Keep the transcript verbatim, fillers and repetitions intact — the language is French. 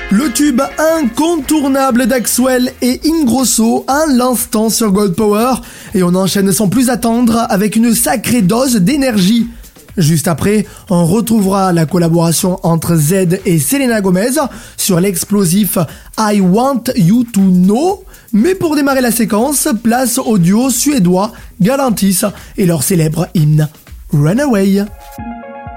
Le tube incontournable d'Axwell et Ingrosso à l'instant sur Gold Power. Et on enchaîne sans plus attendre avec une sacrée dose d'énergie. Juste après, on retrouvera la collaboration entre Z et Selena Gomez sur l'explosif I Want You To Know. Mais pour démarrer la séquence, place au duo suédois Galantis et leur célèbre hymne Runaway.